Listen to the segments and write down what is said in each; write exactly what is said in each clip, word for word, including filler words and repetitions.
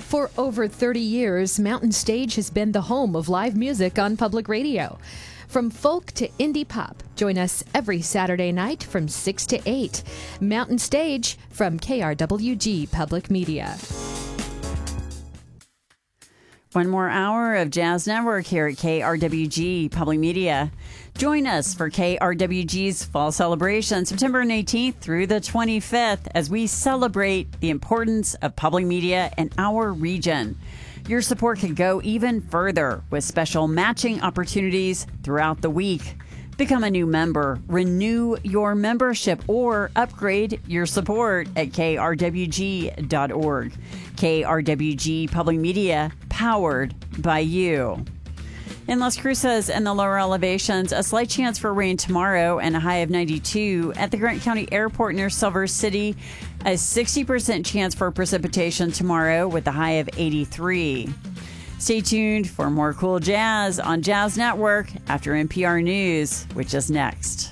For over thirty years, Mountain Stage has been the home of live music on public radio. From folk to indie pop, join us every Saturday night from six to eight. Mountain Stage from K R W G Public Media. One more hour of Jazz Network here at K R W G Public Media. Join us for K R W G's Fall Celebration, September eighteenth through the twenty-fifth, as we celebrate the importance of public media in our region. Your support can go even further with special matching opportunities throughout the week. Become a new member, renew your membership, or upgrade your support at K R W G dot org. K R W G Public Media, powered by you. In Las Cruces and the lower elevations, a slight chance for rain tomorrow and a high of ninety-two. At the Grant County Airport near Silver City, a sixty percent chance for precipitation tomorrow with a high of eighty-three. Stay tuned for more cool jazz on Jazz Network after N P R News, which is next.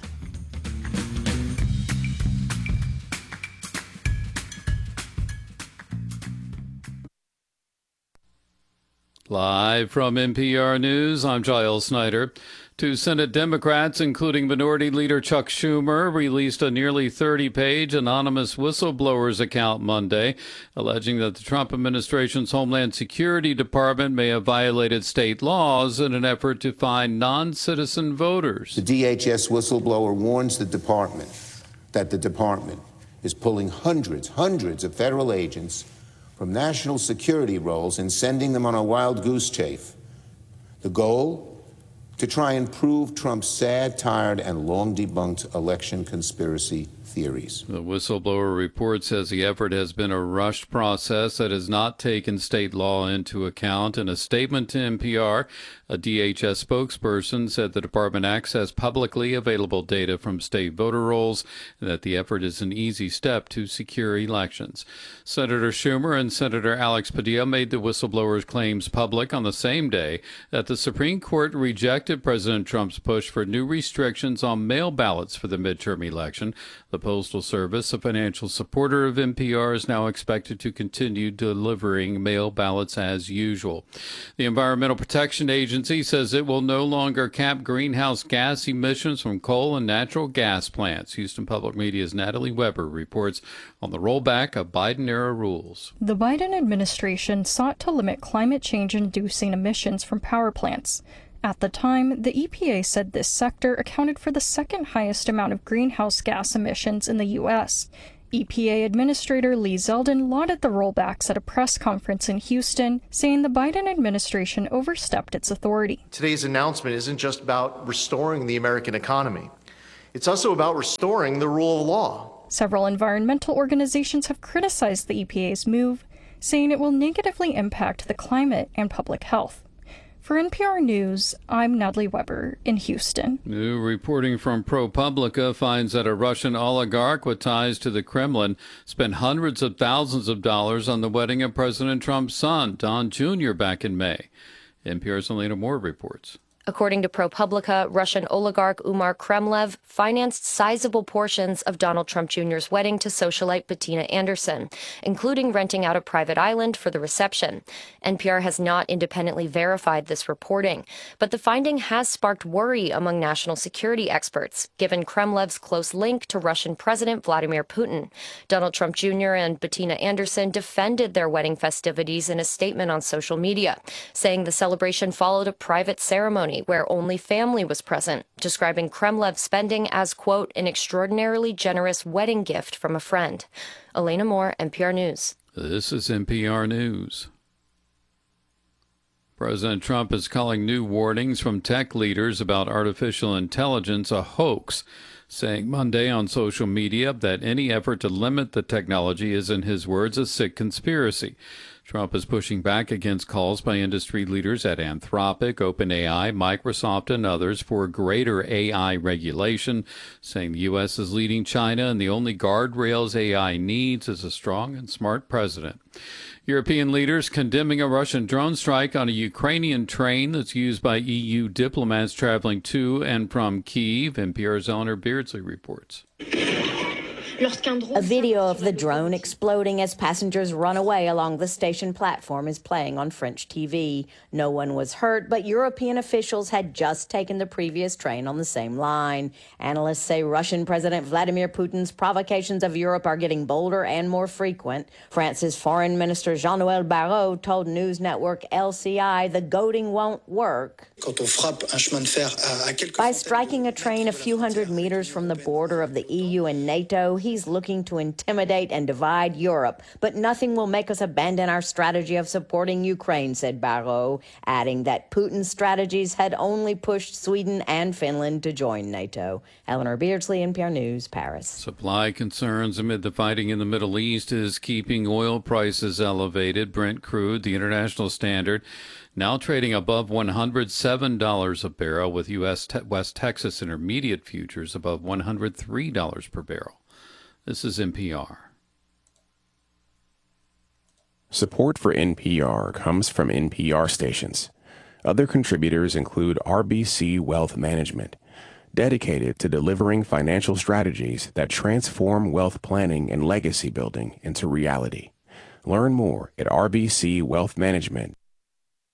Live from N P R News, I'm Giles Snyder. Two Senate Democrats, including Minority Leader Chuck Schumer, released a nearly thirty-page anonymous whistleblowers account Monday, alleging that the Trump administration's Homeland Security Department may have violated state laws in an effort to find non-citizen voters. The D H S whistleblower warns the department that the department is pulling hundreds, hundreds of federal agents from national security roles and sending them on a wild goose chase. The goal? To try and prove Trump's sad, tired, and long-debunked election conspiracy theories. The whistleblower report says the effort has been a rushed process that has not taken state law into account. In a statement to N P R, a D H S spokesperson said the department accessed publicly available data from state voter rolls and that the effort is an easy step to secure elections. Senator Schumer and Senator Alex Padilla made the whistleblowers' claims public on the same day that the Supreme Court rejected President Trump's push for new restrictions on mail ballots for the midterm election. The Postal Service, a financial supporter of N P R, is now expected to continue delivering mail ballots as usual. The Environmental Protection Agency says it will no longer cap greenhouse gas emissions from coal and natural gas plants. Houston Public Media's Natalie Weber reports on the rollback of Biden-era rules. The Biden administration sought to limit climate change-inducing emissions from power plants. At the time, the E P A said this sector accounted for the second highest amount of greenhouse gas emissions in the U S. E P A Administrator Lee Zeldin lauded the rollbacks at a press conference in Houston, saying the Biden administration overstepped its authority. Today's announcement isn't just about restoring the American economy. It's also about restoring the rule of law. Several environmental organizations have criticized the E P A's move, saying it will negatively impact the climate and public health. For N P R News, I'm Natalie Weber in Houston. New reporting from ProPublica finds that a Russian oligarch with ties to the Kremlin spent hundreds of thousands of dollars on the wedding of President Trump's son, Don Junior, back in May. N P R's Elena Moore reports. According to ProPublica, Russian oligarch Umar Kremlev financed sizable portions of Donald Trump Junior's wedding to socialite Bettina Anderson, including renting out a private island for the reception. N P R has not independently verified this reporting, but the finding has sparked worry among national security experts, given Kremlev's close link to Russian President Vladimir Putin. Donald Trump Junior and Bettina Anderson defended their wedding festivities in a statement on social media, saying the celebration followed a private ceremony where only family was present, describing Kremlev's spending as, quote, an extraordinarily generous wedding gift from a friend. Elena Moore, N P R News. This is N P R News. President Trump is calling new warnings from tech leaders about artificial intelligence a hoax, saying Monday on social media that any effort to limit the technology is, in his words, a sick conspiracy. Trump is pushing back against calls by industry leaders at Anthropic, OpenAI, Microsoft, and others for greater A I regulation, saying the U S is leading China and the only guardrails A I needs is a strong and smart president. European leaders condemning a Russian drone strike on a Ukrainian train that's used by E U diplomats traveling to and from Kyiv. N P R's Eleanor Beardsley reports. A video of the drone exploding as passengers run away along the station platform is playing on French T V. No one was hurt, but European officials had just taken the previous train on the same line. Analysts say Russian President Vladimir Putin's provocations of Europe are getting bolder and more frequent. France's Foreign Minister Jean-Noël Barrot told news network L C I the goading won't work. By striking a train a few hundred meters from the border of the E U and NATO, he's looking to intimidate and divide Europe. But nothing will make us abandon our strategy of supporting Ukraine, said Barrot, adding that Putin's strategies had only pushed Sweden and Finland to join NATO. Eleanor Beardsley, N P R News, Paris. Supply concerns amid the fighting in the Middle East is keeping oil prices elevated. Brent crude, the international standard, now trading above one hundred seven dollars a barrel, with U S te- West Texas Intermediate futures above one hundred three dollars per barrel. This is N P R. Support for N P R comes from N P R stations. Other contributors include R B C Wealth Management, dedicated to delivering financial strategies that transform wealth planning and legacy building into reality. Learn more at r b c wealth management